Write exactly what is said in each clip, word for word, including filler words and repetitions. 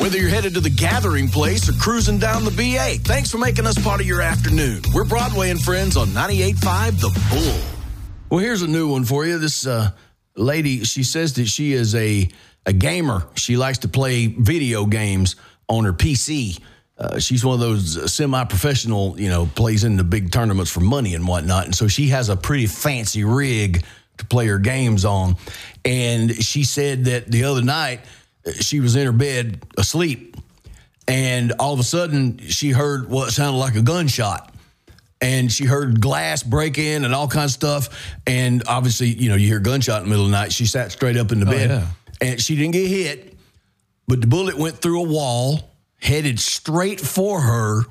Whether you're headed to the Gathering Place or cruising down the B A, thanks for making us part of your afternoon. We're Broadway and Friends on ninety-eight point five The Bull. Well, here's a new one for you. This uh, lady, she says that she is a, a gamer. She likes to play video games on her P C. Uh, she's one of those semi-professional, you know, plays in the big tournaments for money and whatnot. And so she has a pretty fancy rig to play her games on. And she said that the other night she was in her bed asleep, and all of a sudden she heard what sounded like a gunshot. And she heard glass break in and all kinds of stuff. And obviously, you know, you hear a gunshot in the middle of the night. She sat straight up in the bed. Oh, yeah. And she didn't get hit, but the bullet went through a wall, headed straight for her.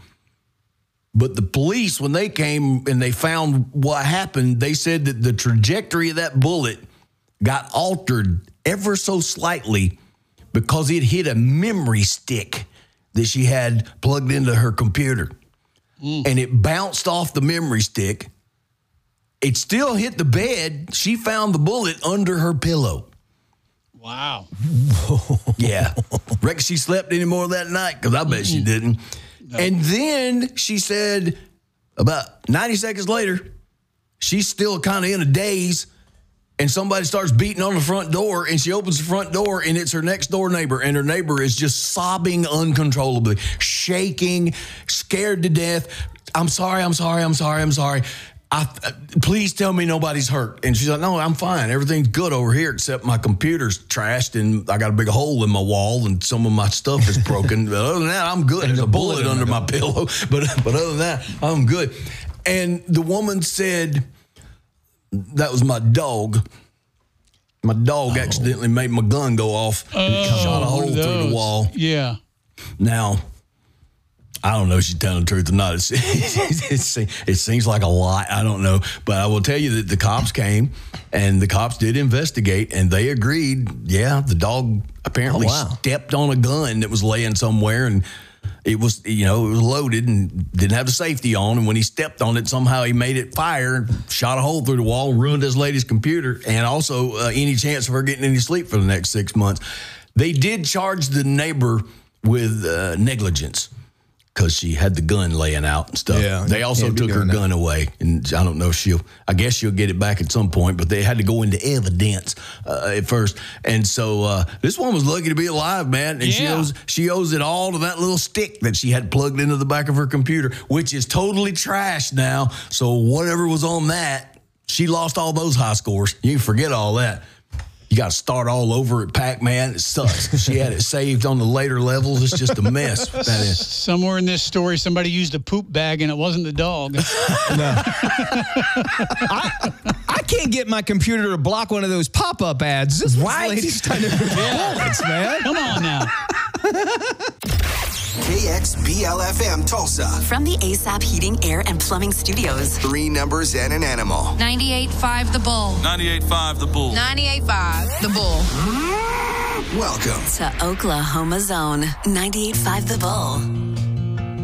But the police, when they came and they found what happened, they said that the trajectory of that bullet got altered ever so slightly because it hit a memory stick that she had plugged into her computer. Mm. And it bounced off the memory stick. It still hit the bed. She found the bullet under her pillow. Wow. Yeah. Reckon she slept any more that night? Because I bet she didn't. No. And then she said about ninety seconds later, she's still kind of in a daze, and somebody starts beating on the front door, and she opens the front door, and it's her next door neighbor, and her neighbor is just sobbing uncontrollably, shaking, scared to death. I'm sorry, I'm sorry, I'm sorry, I'm sorry. I, uh, please tell me nobody's hurt. And she's like, no, I'm fine. Everything's good over here except my computer's trashed and I got a big hole in my wall and some of my stuff is broken. But other than that, I'm good. There's a bullet, bullet under my pillow. But, but other than that, I'm good. And the woman said, that was my dog. My dog oh. accidentally made my gun go off and oh, shot a hole through the wall. Yeah. Now, I don't know if she's telling the truth or not. It's, it's, it seems like a lot. I don't know. But I will tell you that the cops came, and the cops did investigate, and they agreed, yeah, the dog apparently oh, wow. stepped on a gun that was laying somewhere, and it was, you know, it was loaded and didn't have the safety on. And when he stepped on it, somehow he made it fire, shot a hole through the wall, ruined this lady's computer, and also uh, any chance of her getting any sleep for the next six months. They did charge the neighbor with uh, negligence, because she had the gun laying out and stuff. Yeah, they also took her gun that. away, and I don't know if she'll, I guess she'll get it back at some point, but they had to go into evidence uh, at first. And so uh, this one was lucky to be alive, man, and yeah. she owes she owes it all to that little stick that she had plugged into the back of her computer, which is totally trashed now. So whatever was on that, she lost all those high scores. You can forget all that. You got to start all over at Pac-Man. It sucks. She had it saved on the later levels. It's just a mess. That is. Somewhere in this story, somebody used a poop bag, and it wasn't the dog. No. I, I can't get my computer to block one of those pop-up ads. This right? lady's trying to yeah. bullets, man. Come on now. K X B L F M Tulsa. From the A S A P Heating, Air, and Plumbing Studios. Three numbers and an animal. ninety-eight point five The Bull. ninety-eight point five The Bull. ninety-eight point five The Bull. Welcome to Oklahoma's Own ninety-eight point five The Bull.